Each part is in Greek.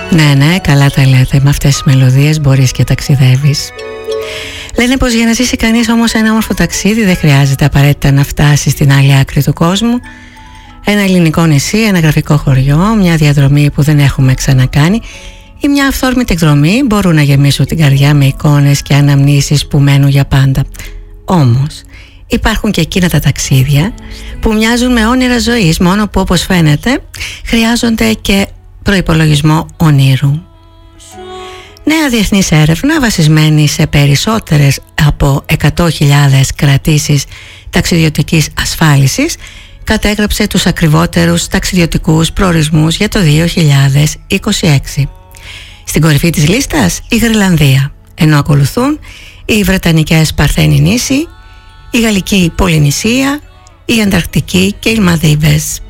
Ναι, καλά τα λέτε. Με αυτές τις μελωδίες μπορείς και ταξιδεύεις. Λένε πως για να ζήσει κανείς όμως ένα όμορφο ταξίδι δεν χρειάζεται απαραίτητα να φτάσει στην άλλη άκρη του κόσμου. Ένα ελληνικό νησί, ένα γραφικό χωριό, μια διαδρομή που δεν έχουμε ξανακάνει ή μια αυθόρμητη εκδρομή μπορούν να γεμίσουν την καρδιά με εικόνες και αναμνήσεις που μένουν για πάντα. Όμως υπάρχουν και εκείνα τα ταξίδια που μοιάζουν με όνειρα ζωής, μόνο που όπως φαίνεται χρειάζονται και προϋπολογισμό ονείρου. Νέα διεθνής έρευνα βασισμένη σε περισσότερες από 100.000 κρατήσεις ταξιδιωτικής ασφάλισης κατέγραψε τους ακριβότερους ταξιδιωτικούς προορισμούς για το 2026. Στην κορυφή της λίστας η Γροιλανδία, ενώ ακολουθούν οι Βρετανικές Παρθένοι νήσοι, η Γαλλική Πολυνησία, η Ανταρκτική και οι Μαλδίβες.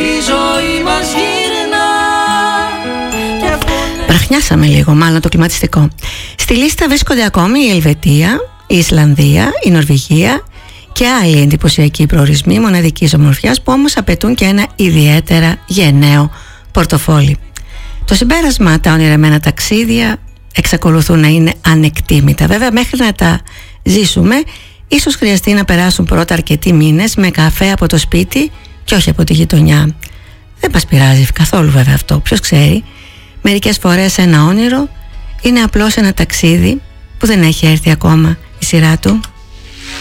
Βραχνιάσαμε λίγο, μάλλον το κλιματιστικό. Στη λίστα βρίσκονται ακόμη η Ελβετία, η Ισλανδία, η Νορβηγία και άλλοι εντυπωσιακοί προορισμοί μοναδικής ομορφιάς που όμως απαιτούν και ένα ιδιαίτερα γενναίο πορτοφόλι. Το συμπέρασμα, τα ονειρεμένα ταξίδια εξακολουθούν να είναι ανεκτήμητα. Βέβαια, μέχρι να τα ζήσουμε, ίσως χρειαστεί να περάσουν πρώτα αρκετοί μήνες με καφέ από το σπίτι και όχι από τη γειτονιά. Δεν μας πειράζει καθόλου βέβαια αυτό, ποιος ξέρει. Μερικές φορές ένα όνειρο είναι απλώς ένα ταξίδι που δεν έχει έρθει ακόμα η σειρά του.